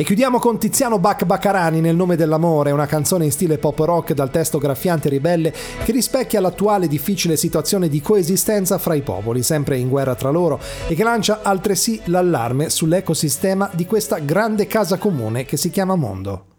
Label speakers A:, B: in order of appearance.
A: E chiudiamo con Tiziano Baccarani, Nel nome dell'amore, una canzone in stile pop rock dal testo graffiante e ribelle che rispecchia l'attuale difficile situazione di coesistenza fra i popoli, sempre in guerra tra loro, e che lancia altresì l'allarme sull'ecosistema di questa grande casa comune che si chiama mondo.